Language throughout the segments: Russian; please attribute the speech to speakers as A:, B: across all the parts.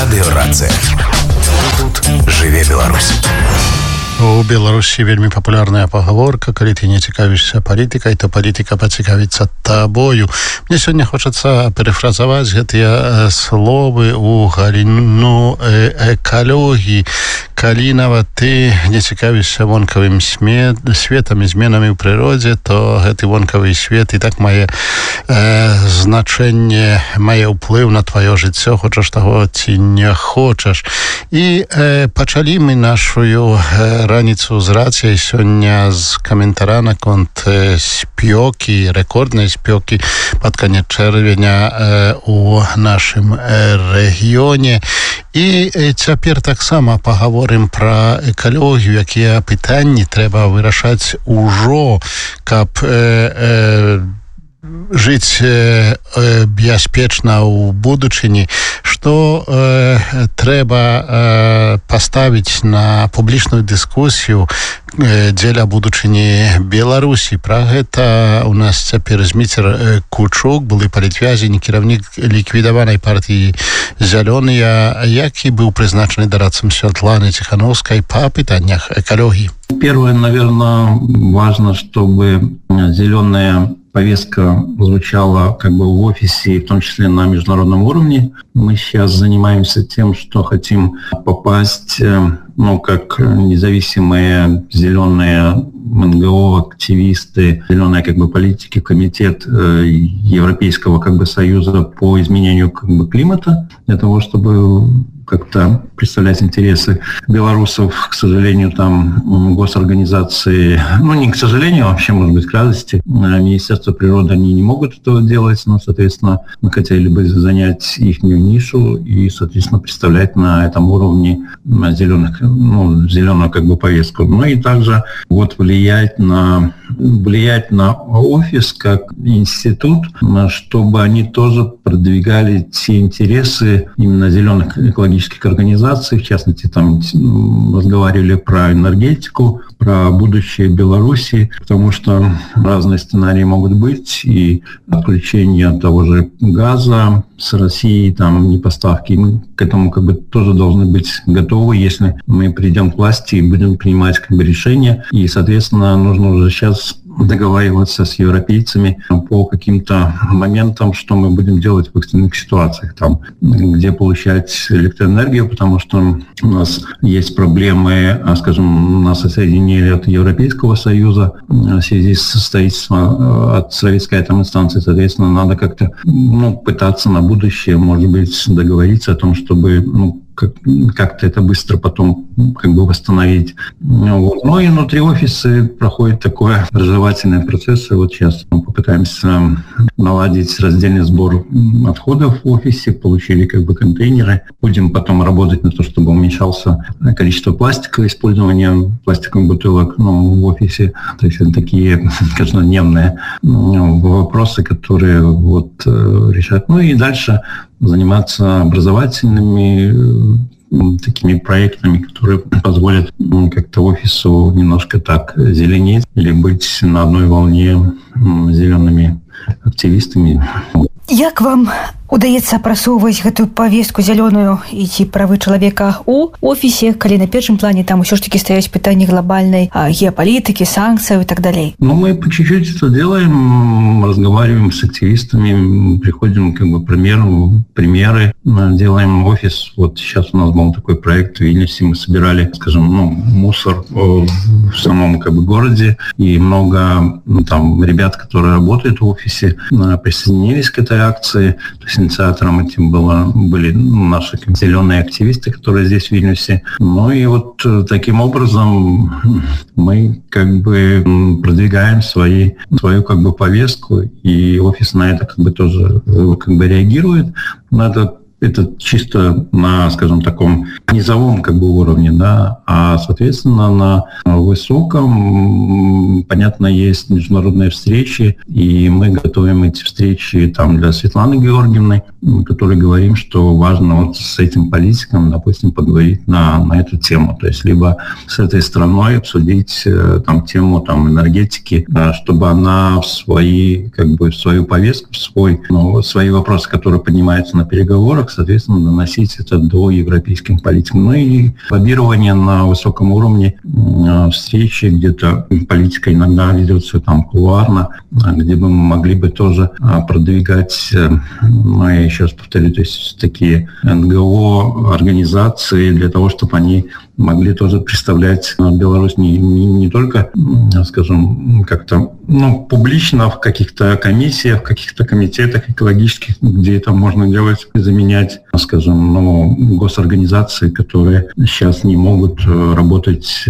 A: Радыёрацыя. Тут жыве Беларусь.
B: У Беларусі вельмі папулярная пагаворка: калі ты не цікавішся палітыкай, то палітыка пацікавіцца табою. Мне сёння хочацца перефразаваць гэтыя словы ў галіну экалогіі. Калі нават ты не цікавішся вонкавым светам і зменамі ў прыродзе, то гэты вонкавы свет і так мае значэнне, мае ўплыў на тваё жыццё, хочаш таго ці не хочаш. І пачалі мы нашую раніцу з рацыяй сёння з каментара наконт спёкі, рэкорднай спёкі пад канец чэрвеня у нашым рэгіёне. І цяпер таксама пагаворым пра экалогію, якія пытанні трэба вырашаць ужо, каб жыць бяспечна ў будучыні, што трэба паставіць на публічную дыскусію дзеля будучыні Беларусі. Пра гэта у нас цяпер Зміцер Кучук, былы палітвязень, кіраўнік ліквідаванай партыі «Зялёныя», які быў прызначаны дарадцам Святланы Ціхановскай па пытаннях экалогіі.
C: Первое, наверное, важно, чтобы «Зелёная» повестка звучала как бы в офисе, в том числе на международном уровне. Мы сейчас занимаемся тем, что хотим попасть, как независимые зеленые НГО, активисты, зеленые как бы политики, комитет Европейского как бы союза по изменению как бы климата, для того, чтобы как-то представлять интересы белорусов. К сожалению, там госорганизации, не к сожалению, вообще, может быть, к радости, Министерство природы, они не могут этого делать, но, соответственно, мы хотели бы занять их нишу и, соответственно, представлять на этом уровне зеленую как бы повестку. Ну и также влиять на офис как институт, чтобы они тоже продвигали те интересы именно зеленых экологических организаций, в частности, там разговаривали про энергетику, про будущее Беларуси, потому что разные сценарии могут быть, и отключение того же газа с России, там, непоставки. Мы к этому как бы тоже должны быть готовы, если мы придем к власти и будем принимать как бы решения. И, соответственно, нужно уже сейчас договариваться с европейцами по каким-то моментам, что мы будем делать в экстренных ситуациях, там, где получать электроэнергию, потому что у нас есть проблемы, скажем, нас отсоединили от Европейского Союза в связи с строительством от советской атомной станции. Соответственно, надо как-то пытаться на будущее, может быть, договориться о том, чтобы как-то это быстро потом как бы восстановить. Ну и внутри офиса проходит такой образовательный процесс. И вот сейчас мы попытаемся наладить раздельный сбор отходов в офисе, получили как бы контейнеры. Будем потом работать на то, чтобы уменьшался количество пластика, использования пластиковых бутылок в офисе. То есть это такие каждодневные вопросы, которые решают. Ну и дальше заниматься образовательными такими проектами, которые позволят как-то офису немножко так зеленеть или быть на одной волне с зелеными активистами.
D: Як вам удаецца прасоўваць гэтую повестку зялёную і ці правы чалавека у офісе, калі на першым плане там усё ж таки стаяць пытанні глобальной геополитики, санкций и так далее?
C: Мы по чуть-чуть это делаем, разговариваем с активистами, приходим как бы примеры, делаем офис. Вот сейчас у нас был такой проект в Вильнюсе, мы собирали, скажем, мусор в самом как бы городе, и много там ребят, которые работают в офисе, присоединились к этой акции. То есть инициатором этим были наши зеленые активисты, которые здесь в Вильнюсе. Ну и вот таким образом мы как бы продвигаем свою как бы повестку, и офис на это как бы тоже как бы реагирует. Это чисто на, скажем, таком низовом как бы уровне, да, а, соответственно, на высоком, понятно, есть международные встречи, и мы готовим эти встречи там для Светланы Георгиевны, которой говорим, что важно вот с этим политиком, допустим, поговорить на эту тему, то есть либо с этой страной обсудить там тему там энергетики, чтобы она в свою повестку, свои вопросы, которые поднимаются на переговорах, соответственно, доносить это до европейских политиков. Ну и лоббирование на высоком уровне, встречи, где-то политика иногда ведется там кулуарно, где бы мы могли бы тоже продвигать, ну, я еще раз повторю, то есть такие НГО, организации для того, чтобы они могли тоже представлять Беларусь не только, скажем, как-то публично в каких-то комиссиях, в каких-то комитетах экологических, где это можно делать, заменять, скажем, госорганизации, которые сейчас не могут работать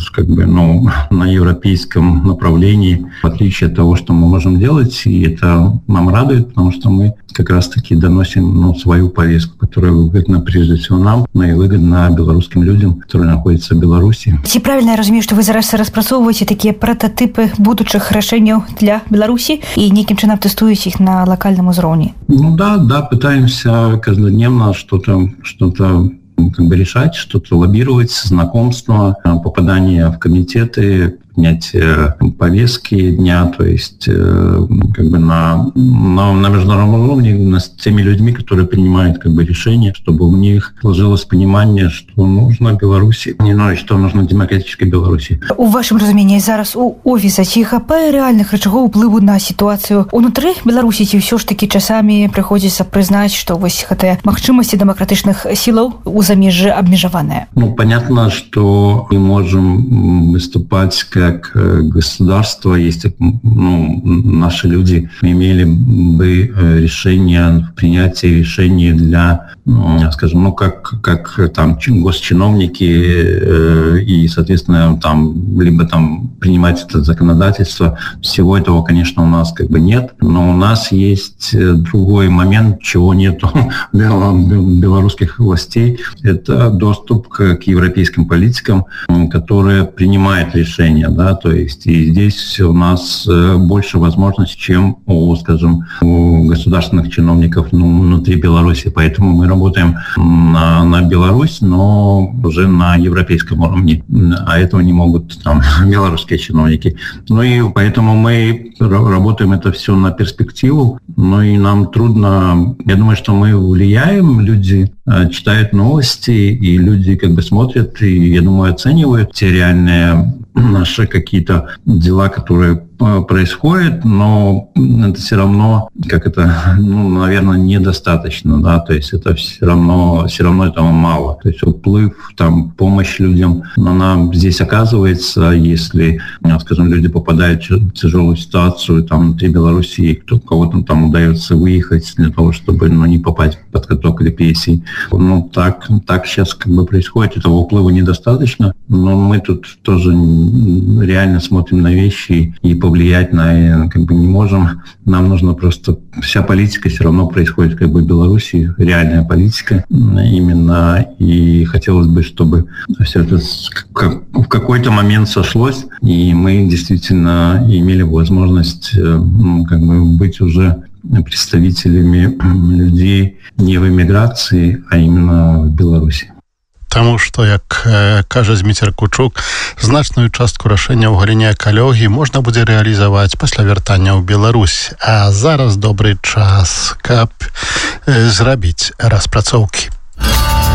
C: на европейском направлении, в отличие от того, что мы можем делать, и это нам радует, потому что мы как раз-таки доносим свою повестку, которая выгодна прежде всего нам, но и выгодна белорусским людям, которые находятся в Беларуси.
D: Ці правильно я разумею, што вы зараз распрацоўваеце такія прататыпы будучых рашэнняў для Беларусі і нейкім чынам тэстуеце іх на локальном уровне?
C: Да, пытаемся каждодневно что-то решать, что-то лоббировать, знакомства, попадание в комитеты, принятие повестки дня, то есть на международном уровне с теми людьми, которые принимают решения, чтобы у них сложилось понимание, что нужно Беларуси, что нужно демократической Беларуси.
D: У вашем разумении зараз у офиса ці хапае реальных рычагоў уплыву на ситуацию унутры Беларусі, ці все ж таки часами приходится признать, что вось гэтыя магчымасці демократичных силаў у замежжы абмежаваныя?
C: Понятно, что мы можем выступать как государство, если наши люди имели бы принятие решения для, скажем, как там госчиновники и, соответственно, либо принимать это законодательство. Всего этого, конечно, у нас нет, но у нас есть другой момент, чего нет у белорусских властей. Это доступ к европейским политикам, которые принимают решения, то есть и здесь у нас больше возможностей, чем у государственных чиновников внутри Беларуси. Поэтому мы работаем на Беларусь, но уже на европейском уровне, а этого не могут белорусские чиновники. И поэтому мы работаем это все на перспективу, и нам трудно. Я думаю, что мы влияем, люди читают новости, и люди смотрят, и, я думаю, оценивают те реальные наши какие-то дела, которые происходят, но это все равно, наверное, недостаточно, то есть это все равно этого мало. То есть уплыв, помощь людям, она здесь оказывается, если, скажем, люди попадают в тяжелую ситуацию внутри Беларуси, и кого-то удается выехать для того, чтобы не попасть под каток репрессий. Так сейчас происходит, этого уплыва недостаточно, но мы тут тоже реально смотрим на вещи и повлиять на не можем. Нам нужно просто... Вся политика все равно происходит в Беларуси, реальная политика именно. И хотелось бы, чтобы все это в какой-то момент сошлось, и мы действительно имели возможность быть уже представителями людей не в эмиграции, а именно в Беларуси.
B: Таму што, як кажа Зміцер Кучук, значную частку рашэння ў галіне экалогіі можна будзе рэалізаваць пасля вяртання ў Беларусь. А зараз добры час, каб зрабіць распрацоўкі.